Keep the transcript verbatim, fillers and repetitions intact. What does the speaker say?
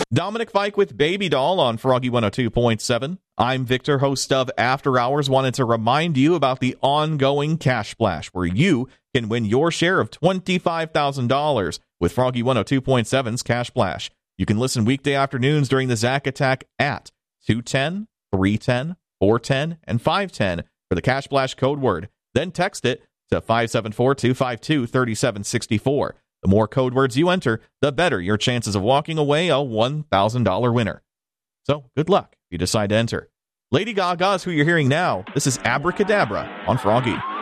Dominic Fike with Baby Doll on Froggy one oh two point seven. I'm Victor, host of After Hours. Wanted to remind you about the ongoing Cash Splash, where you can win your share of twenty-five thousand dollars with Froggy one oh two point seven's Cash Splash. You can listen weekday afternoons during the Zack Attack at two ten, three ten, four ten, and five ten for the Cash Splash code word. Then text it to five seven four, two five two, three seven six four. The more code words you enter, the better your chances of walking away a one thousand dollars winner. So, good luck if you decide to enter. Lady Gaga is who you're hearing now. This is Abracadabra on Froggy.